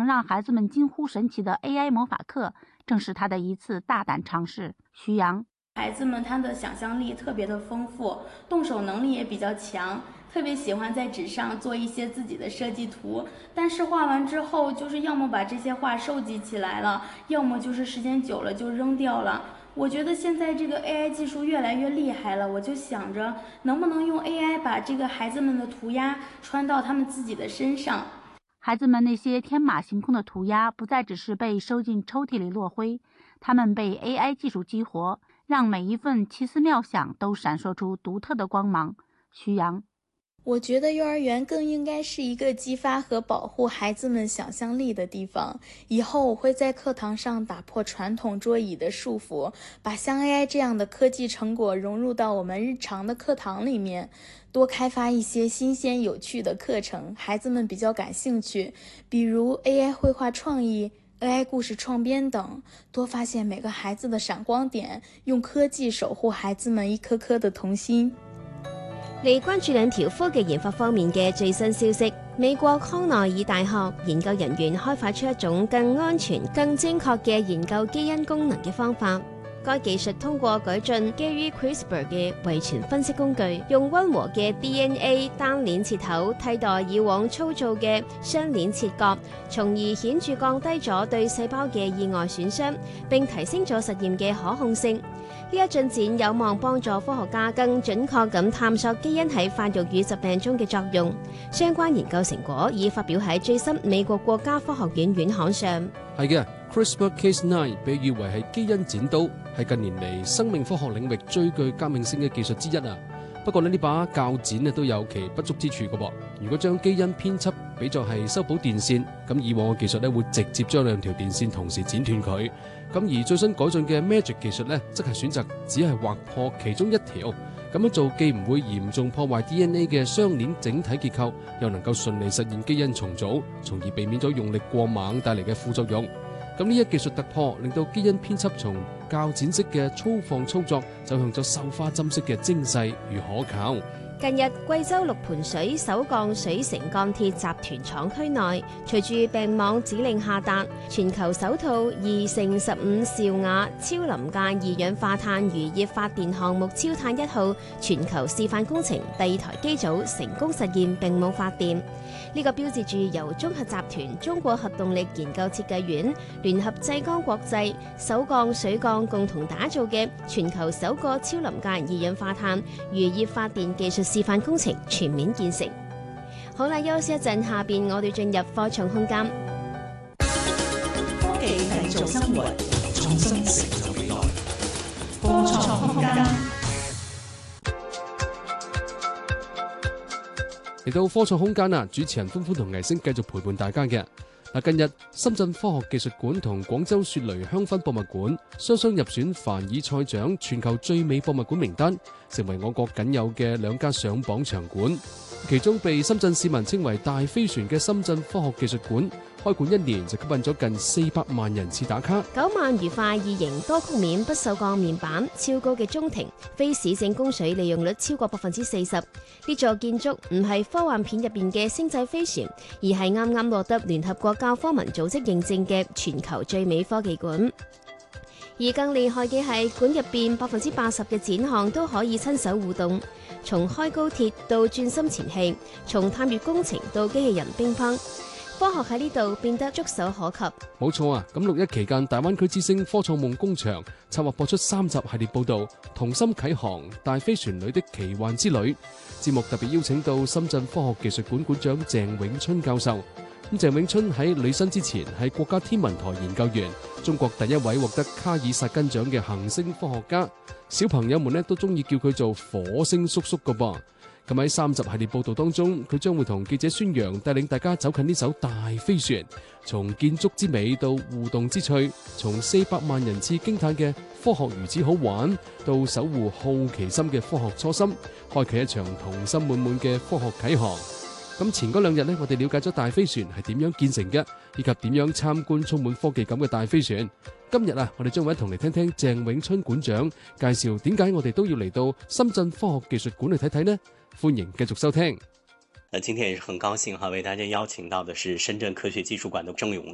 让孩子们惊呼神奇的 AI 魔法课，正是他的一次大胆尝试。徐阳， 孩子们他的想象力特别的丰富，动手能力也比较强，特别喜欢在纸上做一些自己的设计图，但是画完之后就是要么把这些画收集起来了，要么就是时间久了就扔掉了。我觉得现在这个 AI 技术越来越厉害了，我就想着能不能用 AI 把这个孩子们的涂鸦穿到他们自己的身上。 孩子们那些天马行空的涂鸦不再只是被收进抽屉里落灰，他们被 AI 技术激活，让每一份奇思妙想都闪烁出独特的光芒。徐阳， 我觉得幼儿园更应该是一个激发和保护孩子们想象力的地方。以后我会在课堂上打破传统桌椅的束缚，把像 AI 这样的科技成果融入到我们日常的课堂里面，多开发一些新鲜有趣的课程，孩子们比较感兴趣，比如 AI 绘画创意、AI 故事创编等，多发现每个孩子的闪光点，用科技守護孩子們一顆顆的童心。 嚟關注兩條科技研發方面嘅最新消息。美國康奈爾大學研究人員開發出一種更安全、更精確嘅研究基因功能嘅方法。該技術通過改進基於 CRISPR 嘅遺傳分析工具，用溫和嘅 DNA 單鏈切頭替代以往粗糙嘅雙鏈切割，從而顯著降低咗對細胞嘅意外損傷，並提升咗實驗嘅可控性。呢一進展有望幫助科學家更準確咁探索基因喺發育與疾病中嘅作用。相關研究成果已發表喺最新美國國家科學院院刊上。 係嘅 ，CRISPR-Cas9 被譽為係基因剪刀，係近年嚟生命科學領域最具革命性嘅技術之一啊。不過呢把鉸剪都有其不足之處嘅噃。如果將基因編輯比作係修補電線，咁以往嘅技術咧會直接將兩條電線同時剪斷佢。咁而最新改進嘅 Magic 技術咧，則係選擇只係劃破其中一條。咁樣做既唔會嚴重破壞 DNA 嘅雙鏈整體結構，又能夠順利實現基因重組，從而避免咗用力過猛帶嚟嘅副作用。咁呢一技術突破，令到基因編輯從鉸剪式嘅粗放操作，走向咗繡花針式嘅精細與可靠。 近日，貴州六盤水首鋼水城鋼鐵集團廠區內，隨住病網指令下達，全球首套2×15兆瓦超臨界二氧化碳漁業發電項目超碳1號全球示範工程第2台機組成功實現並冇發電。呢個標誌住由綜合集團中國核動力研究設計院聯合濟江國際首鋼水鋼共同打造嘅全球首個超臨界二氧化碳漁業發電技術示範工程全面建成。好啦，休息一陣，下邊我哋進入科創空間。 科技製造生活，創新成就未來。科創空間。 嚟到科創空間啊！主持人歡歡同藝星繼續陪伴大家嘅。近日深圳科學技術館同廣州雪雷香薰博物館雙雙入選凡爾賽獎全球最美博物館名單，成為我國僅有嘅兩家上榜場館。其中被深圳市民稱為大飛船嘅深圳科學技術館，開館1年就吸引咗近400萬人次打卡。 9萬餘塊異形多曲面不鏽鋼面板，超高嘅中庭，非市政供水利用率超過40%。呢座建築唔係科幻片入邊嘅星際飛船，而係啱啱獲得聯合國教科文組織認證嘅全球最美科技館。而更厲害嘅係，館入邊80%嘅展項都可以親手互動，從開高鐵到轉心前戲，從探月工程到機器人乒乓，科學喺呢度變得觸手可及。 冇錯啊！咁6·1期間，大灣區之星科創夢工場策劃播出3集系列報導，同心啟航大飛船裏的奇幻之旅。節目特別邀請到深圳科學技術館館長鄭永春教授。鄭永春喺履新之前係國家天文台研究員，中國第一位獲得卡爾薩根獎嘅行星科學家。小朋友們呢都中意叫佢做火星叔叔㗎噃。咁喺3集系列報導當中，佢將會同記者孫楊帶領大家走近呢艘大飛船，從建築之美到互動之趣，從400萬人次驚嘆嘅科學如此好玩，到守護好奇心嘅科學初心，開啟一場童心滿滿嘅科學啟航。咁前嗰2日呢，我哋了解咗大飛船係點樣建成嘅，以及點樣參觀充滿科技感嘅大飛船。今日啊，我哋將會一同嚟聽聽鄭永春館長介紹點解我哋都要嚟到深圳科學技術館去睇睇呢？歡迎繼續收聽。 今天也是很高興為大家邀請到的是深圳科學技術館的鄭永